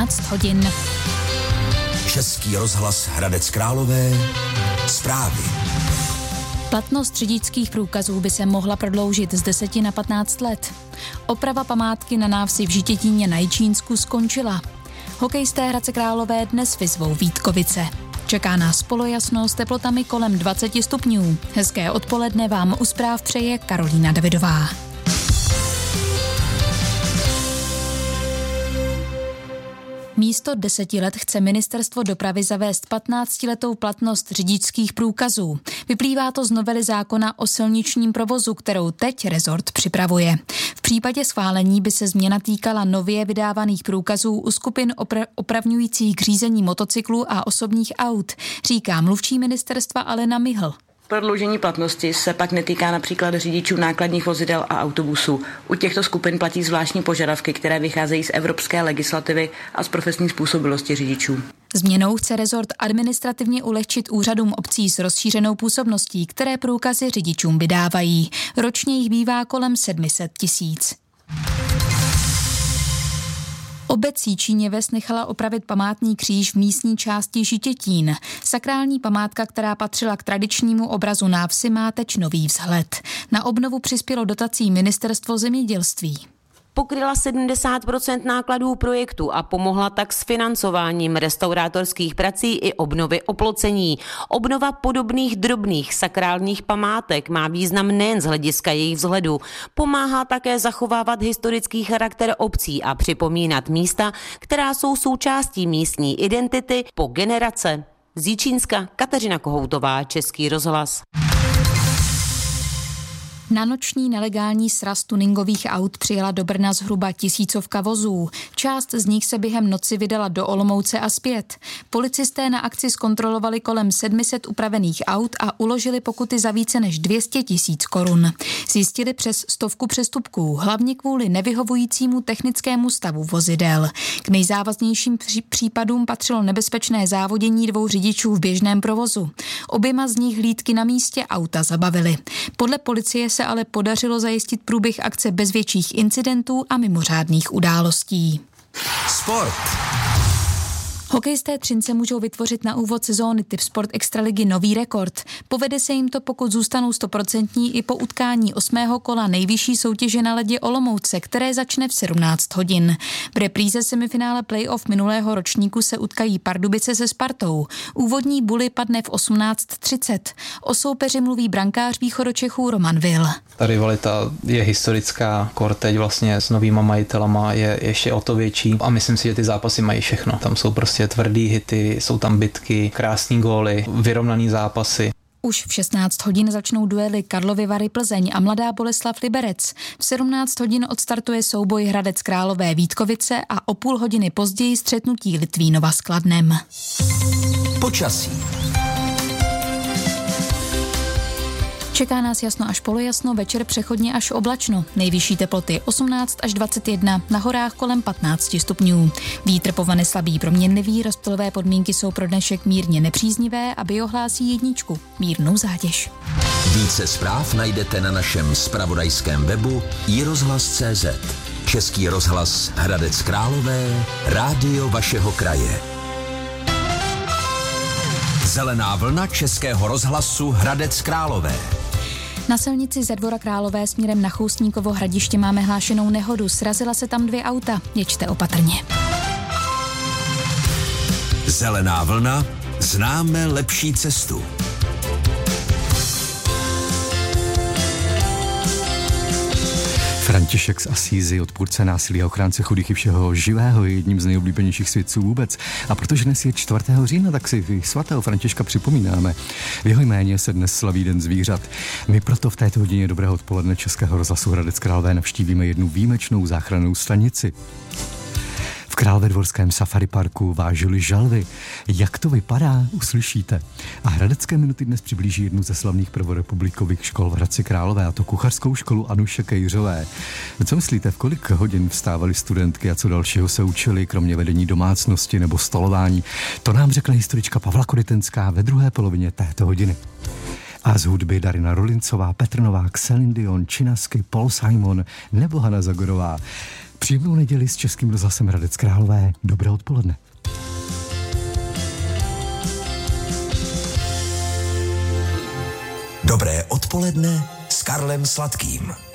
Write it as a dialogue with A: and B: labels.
A: 17 hodin.
B: Český rozhlas Hradec Králové. Zprávy.
A: Platnost řidičských průkazů by se mohla prodloužit z 10 na 15 let. Oprava památky na návsi v Žitětíně na Jičínsku skončila. Hokejisté Hradce Králové dnes vyzvou Vítkovice. Čeká nás polojasno s teplotami kolem 20 stupňů. Hezké odpoledne vám u zpráv přeje Karolína Davidová. Místo 10 let chce ministerstvo dopravy zavést 15letou platnost řidičských průkazů. Vyplývá to z novely zákona o silničním provozu, kterou teď rezort připravuje. V případě schválení by se změna týkala nově vydávaných průkazů u skupin opravňujících k řízení motocyklů a osobních aut, říká mluvčí ministerstva Alena Mihl.
C: Prodloužení platnosti se pak netýká například řidičů nákladních vozidel a autobusů. U těchto skupin platí zvláštní požadavky, které vycházejí z evropské legislativy a z profesní způsobilosti řidičů.
A: Změnou chce rezort administrativně ulehčit úřadům obcí s rozšířenou působností, které průkazy řidičům vydávají. Ročně jich bývá kolem 700 000. Obec Jičíněves nechala opravit památný kříž v místní části Žitětín. Sakrální památka, která patřila k tradičnímu obrazu návsi, má teď nový vzhled. Na obnovu přispělo dotací Ministerstvo zemědělství.
D: Pokryla 70% nákladů projektu a pomohla tak s financováním restaurátorských prací i obnovy oplocení. Obnova podobných drobných sakrálních památek má význam nejen z hlediska jejich vzhledu. Pomáhá také zachovávat historický charakter obcí a připomínat místa, která jsou součástí místní identity po generace. Z Jičínska Kateřina Kohoutová, Český rozhlas.
A: Na noční nelegální sraz tuningových aut přijela do Brna zhruba 1000 vozů. Část z nich se během noci vydala do Olomouce a zpět. Policisté na akci zkontrolovali kolem 700 upravených aut a uložili pokuty za více než 200 000 korun. Zjistili přes 100 přestupků, hlavně kvůli nevyhovujícímu technickému stavu vozidel. K nejzávaznějším případům patřilo nebezpečné závodění 2 řidičů v běžném provozu. Oběma z nich hlídky na místě auta zabavily. Podle policie se ale podařilo zajistit průběh akce bez větších incidentů a mimořádných událostí.
B: Sport.
A: Hokejisté Třince můžou vytvořit na úvod sezóny Typ Sport Extraligy nový rekord. Povede se jim to, pokud zůstanou 100% i po utkání 8. kola nejvyšší soutěže na ledě Olomouce, které začne v 17 hodin. V repríze semifinále playoff minulého ročníku se utkají Pardubice se Spartou. Úvodní buly padne v 18:30. O soupeři mluví brankář Východočechů Roman Vil.
E: Ta rivalita je historická, kor teď vlastně s novýma majitelama je ještě o to větší a myslím si, že ty zápasy mají všechno. Tam jsou prostě tvrdý hity, jsou tam bitky, krásný góly, vyrovnaný zápasy.
A: Už v 16 hodin začnou duely Karlovy Vary Plzeň a Mladá Boleslav Liberec. V 17 hodin odstartuje souboj Hradec Králové Vítkovice a o půl hodiny později střetnutí Litvínova s Kladnem.
B: Počasí.
A: Čeká nás jasno až polojasno, večer přechodně až oblačno. Nejvyšší teploty 18 až 21, na horách kolem 15 stupňů. Vítr povane slabý proměnlivý, rozptylové podmínky jsou pro dnešek mírně nepříznivé a biohlásí 1, mírnou zátěž.
B: Více zpráv najdete na našem zpravodajském webu iRozhlas.cz. Český rozhlas Hradec Králové, rádio vašeho kraje. Zelená vlna Českého rozhlasu Hradec Králové.
A: Na silnici ze Dvora Králové směrem na Choustníkovo Hradiště máme hlášenou nehodu. Srazila se tam 2 auta. Jeďte opatrně.
B: Zelená vlna. Známe lepší cestu.
F: František z Asízy, odpůrce násilí a ochránce chudých i všeho živého, je jedním z nejoblíbenějších svědců vůbec. A protože dnes je 4. října, tak si svatého Františka připomínáme. V jeho jméně se dnes slaví Den zvířat. My proto v této hodině dobrého odpoledne Českého rozhlasu Hradec Králové navštívíme jednu výjimečnou záchrannou stanici. V Královédvorském safari parku vážili žalvy. Jak to vypadá, uslyšíte. A Hradecké minuty dnes přiblíží jednu ze slavných prvorepublikových škol v Hradci Králové, a to kuchařskou školu Anuše Kejřové. Co myslíte, v kolik hodin vstávaly studentky a co dalšího se učili, kromě vedení domácnosti nebo stolování? To nám řekla historička Pavla Korytenská ve druhé polovině této hodiny. A z hudby Darina Rolincová, Petr Novák, Celine Dion, Činasky, Paul Simon nebo Hana Zagorová. Příjemnou neděli s Českým rozhlasem Hradec Králové. Dobré odpoledne.
B: Dobré odpoledne s Karlem Sladkým.